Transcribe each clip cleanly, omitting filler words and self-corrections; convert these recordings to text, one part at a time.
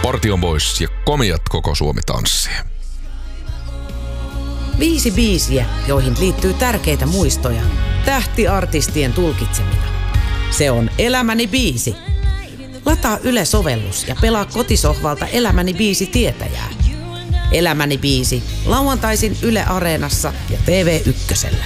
Portion Boys ja komiat koko Suomi tanssii. 5 biisiä, joihin liittyy tärkeitä muistoja. Tähtiartistien tulkitsemina. Se on Elämäni biisi. Lataa Yle-sovellus ja pelaa kotisohvalta Elämäni biisi tietäjää. Elämäni biisi. Lauantaisin Yle Areenassa ja TV1:llä.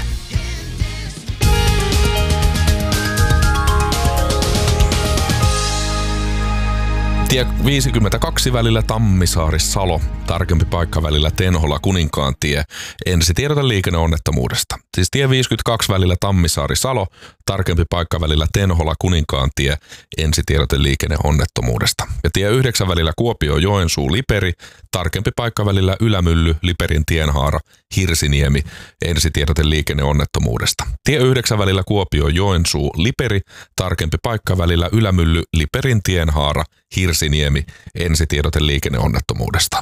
Tie 52 välillä Tammisaari-Salo, tarkempi paikka välillä Tenhola-Kuninkaantie, ensitiedote liikenneonnettomuudesta. Siis tie 52 välillä Tammisaari-Salo, tarkempi paikka välillä Tenhola-Kuninkaantie, ensitiedote liikenneonnettomuudesta. Ja tie 9 välillä Kuopio-Joensuu-Liperi, tarkempi paikka välillä Ylämylly, Liperin tienhaara, Hirsiniemi, ensitiedote liikenneonnettomuudesta. Tie 9 välillä Kuopio-Joensuu-Liperi, tarkempi paikka välillä Ylämylly, Liperin tienhaara, Hirsiniemi, ensitiedote liikenneonnettomuudesta.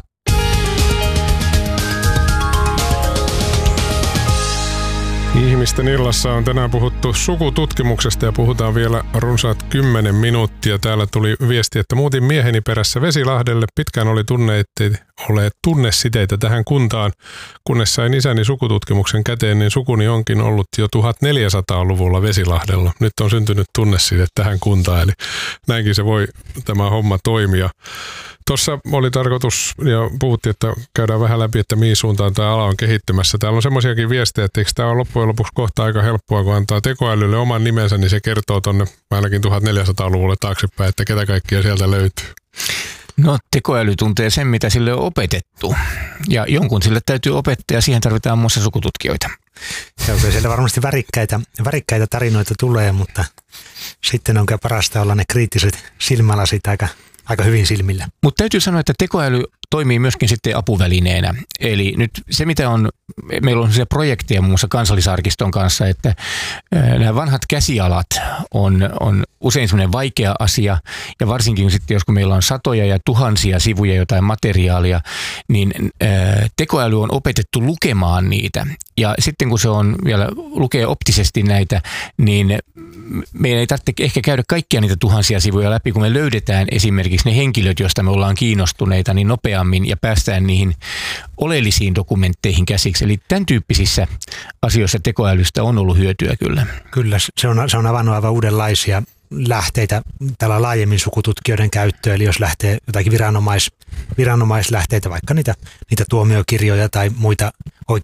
Ihmisten illassa on tänään puhuttu sukututkimuksesta ja puhutaan vielä runsaat 10 minuuttia. Täällä tuli viesti, että muutin mieheni perässä Vesilahdelle. Pitkään oli tunnesiteitä tähän kuntaan. Kunnes sain isäni sukututkimuksen käteen, niin sukuni onkin ollut jo 1400-luvulla Vesilahdella. Nyt on syntynyt tunneside tähän kuntaan, eli näinkin se voi tämä homma toimia. Tuossa oli tarkoitus, ja puhuttiin, että käydään vähän läpi, että mihin suuntaan tämä ala on kehittymässä. Täällä on semmoisiakin viestejä, että eikö tämä ole loppujen lopuksi kohta aika helppoa, kun antaa tekoälylle oman nimensä, niin se kertoo tuonne ainakin 1400-luvulle taaksepäin, että ketä kaikkia sieltä löytyy. No, tekoäly tuntee sen, mitä sille on opetettu. Ja jonkun sille täytyy opettaa, ja siihen tarvitaan muun muassa sukututkijoita. Se on siellä varmasti värikkäitä tarinoita tulee, mutta sitten on parasta olla ne kriittiset silmälasit aika hyvin silmillä. Mutta täytyy sanoa, että tekoäly toimii myöskin sitten apuvälineenä. Eli nyt se, mitä on, meillä on sellaisia projekteja muun muassa Kansallisarkiston kanssa, että nämä vanhat käsialat on usein semmoinen vaikea asia, ja varsinkin sitten, jos kun meillä on satoja ja tuhansia sivuja jotain materiaalia, niin tekoäly on opetettu lukemaan niitä. Ja sitten kun se on vielä lukee optisesti näitä, niin meidän ei tarvitse ehkä käydä kaikkia niitä tuhansia sivuja läpi, kun me löydetään esimerkiksi ne henkilöt, joista me ollaan kiinnostuneita, niin nopeammin ja päästään niihin oleellisiin dokumentteihin käsiksi. Eli tämän tyyppisissä asioissa tekoälystä on ollut hyötyä kyllä. Kyllä, se on avannut aivan uudenlaisia lähteitä tällä laajemmin sukututkijoiden käyttöön. Eli jos lähtee jotakin viranomaislähteitä, vaikka niitä tuomiokirjoja tai muita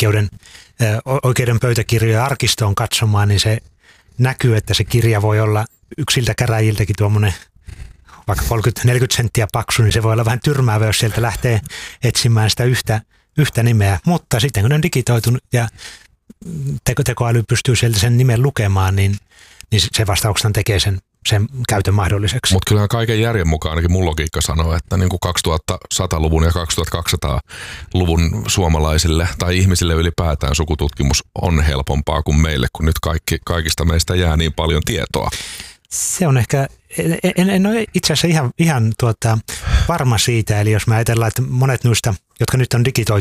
oikeuden pöytäkirjoja arkistoon katsomaan, niin se näkyy, että se kirja voi olla yksiltä käräjiltäkin tuommoinen vaikka 30-40 senttiä paksu, niin se voi olla vähän tyrmäävä, jos sieltä lähtee etsimään sitä yhtä nimeä. Mutta sitten kun ne on digitoitunut ja tekoäly pystyy sieltä sen nimen lukemaan, niin se vastauksena tekee sen käytön mahdolliseksi. Mutta kyllähän kaiken järjen mukaan ainakin mun logiikka sanoo, että niin kuin 2100-luvun ja 2200-luvun suomalaisille tai ihmisille ylipäätään sukututkimus on helpompaa kuin meille, kun nyt kaikista meistä jää niin paljon tietoa. Se on ehkä, en ole itse asiassa ihan varma siitä, eli jos me ajatellaan, että monet noista, jotka nyt on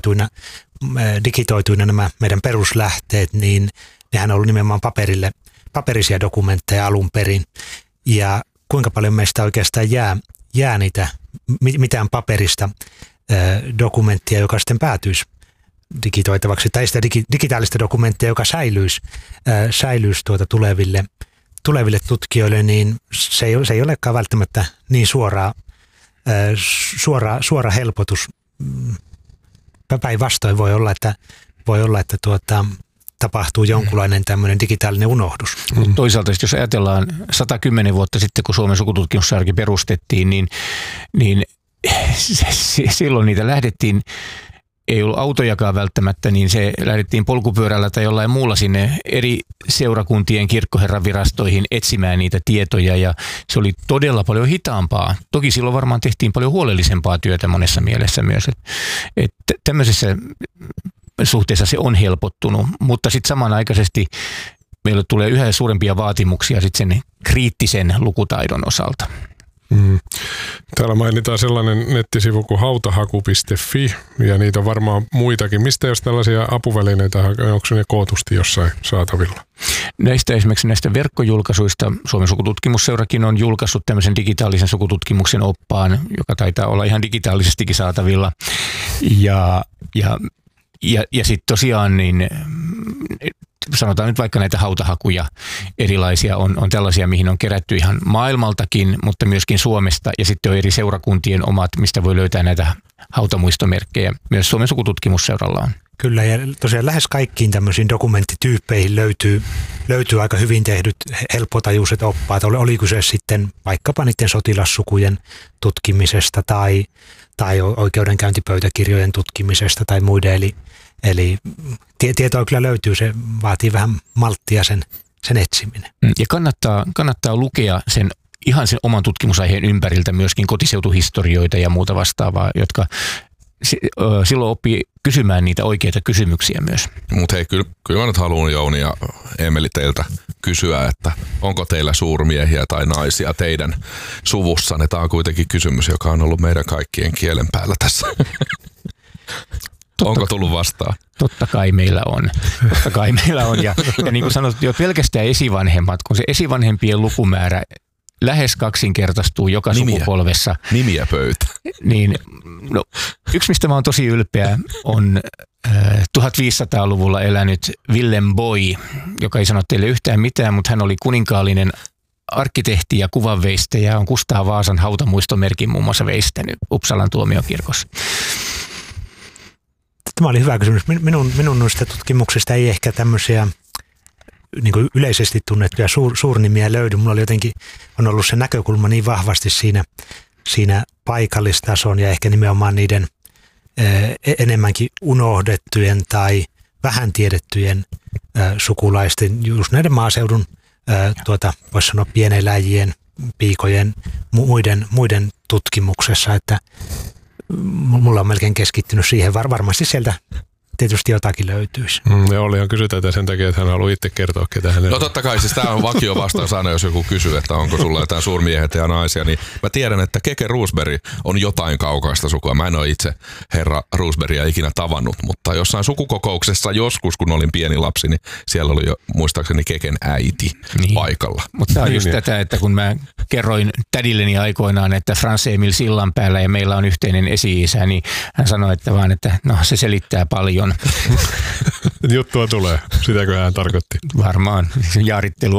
digitoituina nämä meidän peruslähteet, niin nehän on ollut nimenomaan paperisia dokumentteja alun perin. Ja kuinka paljon meistä oikeastaan jää niitä mitään paperista dokumenttia, joka sitten päätyisi digitoitavaksi, tai sitä digitaalista dokumenttia, joka säilyisi tuleville tutkijoille, niin se ei olekaan välttämättä niin suora helpotus. Päinvastoin voi olla, että tapahtuu jonkunlainen tämmöinen digitaalinen unohdus. Toisaalta jos ajatellaan 110 vuotta sitten, kun Suomen sukututkimussarki perustettiin, niin silloin niitä lähdettiin, ei ollut autojakaan välttämättä, niin se lähdettiin polkupyörällä tai jollain muulla sinne eri seurakuntien kirkkoherravirastoihin etsimään niitä tietoja, ja se oli todella paljon hitaampaa. Toki silloin varmaan tehtiin paljon huolellisempaa työtä monessa mielessä myös. Että tämmöisessä suhteessa se on helpottunut, mutta sitten samanaikaisesti meillä tulee yhä suurempia vaatimuksia sitten sen kriittisen lukutaidon osalta. Täällä mainitaan sellainen nettisivu kuin hautahaku.fi ja niitä on varmaan muitakin. Mistä jos tällaisia apuvälineitä, onko ne kootusti jossain saatavilla? Esimerkiksi näistä verkkojulkaisuista Suomen sukututkimusseurakin on julkaissut tämmöisen digitaalisen sukututkimuksen oppaan, joka taitaa olla ihan digitaalisestikin saatavilla. Ja sitten tosiaan niin sanotaan nyt vaikka näitä hautahakuja erilaisia on tällaisia, mihin on kerätty ihan maailmaltakin, mutta myöskin Suomesta ja sitten on eri seurakuntien omat, mistä voi löytää näitä hautamuistomerkkejä. Myös Suomen sukututkimusseuralla on. Kyllä, ja tosiaan lähes kaikkiin tämmöisiin dokumenttityyppeihin löytyy aika hyvin tehdyt helppotajuiset oppaat. Oli kyse sitten vaikkapa niiden sotilassukujen tutkimisesta tai oikeudenkäyntipöytäkirjojen tutkimisesta tai muiden. Eli tietoa kyllä löytyy, se vaatii vähän malttia sen etsiminen. Ja kannattaa lukea ihan sen oman tutkimusaiheen ympäriltä myöskin kotiseutuhistorioita ja muuta vastaavaa, jotka silloin oppii kysymään niitä oikeita kysymyksiä myös. Mutta hei, kyllä mä nyt haluan Jouni ja Eemeli teiltä kysyä, että onko teillä suurmiehiä tai naisia teidän suvussanne? Tämä on kuitenkin kysymys, joka on ollut meidän kaikkien kielen päällä tässä. Onko tullut vastaan? Totta kai meillä on. Ja niin kuin sanottu, jo pelkästään esivanhemmat, kun se esivanhempien lukumäärä lähes kaksinkertaistuu joka sukupolvessa. Nimiä pöytä. Niin, yksi, mistä mä oon tosi ylpeä, on 1500-luvulla elänyt Willem Boy, joka ei sano teille yhtään mitään, mutta hän oli kuninkaallinen arkkitehti ja kuvanveistäjä, on Kustaa Vaasan hautamuistomerkin muun muassa veistänyt Uppsalan tuomiokirkossa. Tämä oli hyvä kysymys. Minun noista tutkimuksista ei ehkä tämmöisiä niin kuin yleisesti tunnettuja suurnimiä löydy. Mulla oli jotenkin, on ollut se näkökulma niin vahvasti siinä paikallistason ja ehkä nimenomaan niiden enemmänkin unohdettujen tai vähän tiedettyjen sukulaisten, just näiden maaseudun, voisi sanoa pieneläjien, piikojen, muiden tutkimuksessa, että mulla on melkein keskittynyt siihen. Varmasti sieltä tietysti jotakin löytyisi. Ja Ollihan kysytään sen takia, että hän haluaa itse kertoa, ketä hän on. No totta kai, siis tämä on vakio vastaus aina, jos joku kysyy, että onko sulla jotain suurmiehet ja naisia, niin mä tiedän, että Keke Roosberg on jotain kaukaista sukua. Mä en ole itse herra Roosbergia ikinä tavannut, mutta jossain sukukokouksessa joskus, kun olin pieni lapsi, niin siellä oli jo muistaakseni Keken äiti paikalla. Mutta tämä on just tätä, että kun mä kerroin tädilleni aikoinaan, että Frans Emil Sillanpäällä ja meillä on yhteinen esi-isä, niin hän sanoi, että no se selittää paljon. Juttua tulee. Sitäkö hän tarkoitti? Varmaan. Jaarittelua.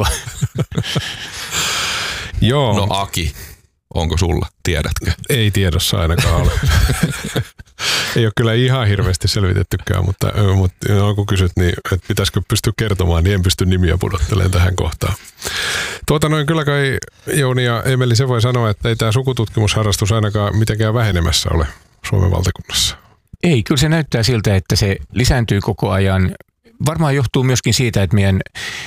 Joo. No Aki, onko sulla? Tiedätkö? Ei tiedossa ainakaan ole. Ei ole kyllä ihan hirveästi selvitettykään, mutta kun kysyt, niin että pitäisikö pystyä kertomaan, niin en pysty nimiä pudottelemaan tähän kohtaan. Kyllä kai Jouni ja Emeli, se voi sanoa, että ei tämä sukututkimusharrastus ainakaan mitenkään vähenemässä ole Suomen valtakunnassa. Ei, kyllä se näyttää siltä, että se lisääntyy koko ajan. Varmaan johtuu myöskin siitä, että meidän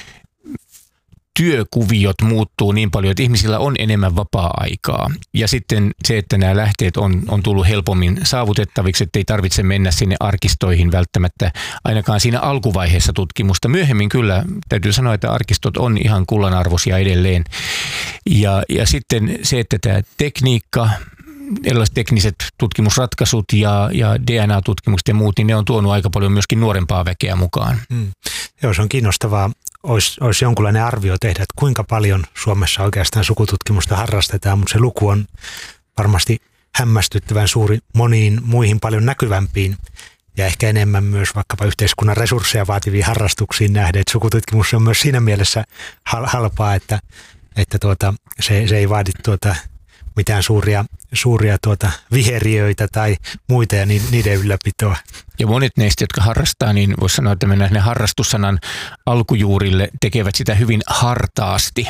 työkuviot muuttuu niin paljon, että ihmisillä on enemmän vapaa-aikaa. Ja sitten se, että nämä lähteet on tullut helpommin saavutettaviksi, että ei tarvitse mennä sinne arkistoihin välttämättä ainakaan siinä alkuvaiheessa tutkimusta. Myöhemmin kyllä täytyy sanoa, että arkistot on ihan kullanarvoisia edelleen. Ja sitten se, että tämä tekniikka, erilaiset tekniset tutkimusratkaisut ja DNA-tutkimukset ja muut, niin ne on tuonut aika paljon myöskin nuorempaa väkeä mukaan. Joo, se on kiinnostavaa. Olisi jonkunlainen arvio tehdä, että kuinka paljon Suomessa oikeastaan sukututkimusta harrastetaan, mutta se luku on varmasti hämmästyttävän suuri moniin muihin paljon näkyvämpiin ja ehkä enemmän myös vaikkapa yhteiskunnan resursseja vaativiin harrastuksiin nähden, että sukututkimus on myös siinä mielessä halpaa, että se ei vaadi mitään suuria viheriöitä tai muita ja niiden ylläpitoa. Ja monet neistä, jotka harrastaa, niin voisi sanoa, että mennään ne harrastussanan alkujuurille, tekevät sitä hyvin hartaasti.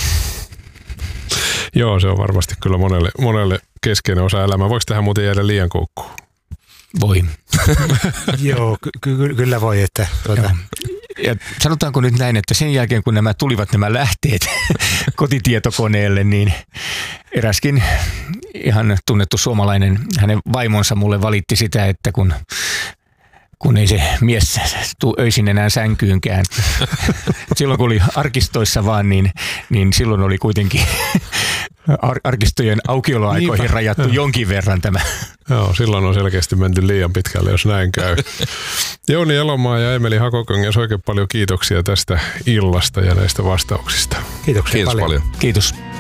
Joo, se on varmasti kyllä monelle keskeinen osa elämää. Voiko tähän muuten jäädä liian koukkuun? Voi. Joo, kyllä voi. Että Ja sanotaanko nyt näin, että sen jälkeen kun nämä lähteet kotitietokoneelle, niin eräskin ihan tunnettu suomalainen, hänen vaimonsa mulle valitti sitä, että kun kun ei se mies tule öisin enää sänkyynkään. Silloin kun oli arkistoissa vaan, niin silloin oli kuitenkin arkistojen aukioloaikoihin rajattu jonkin verran tämä. Joo, silloin on selkeästi menty liian pitkälle, jos näin käy. Jouni Elomaa ja Eemeli Hakokangas, oikein paljon kiitoksia tästä illasta ja näistä vastauksista. Kiitoksia Kiitos paljon. Kiitos.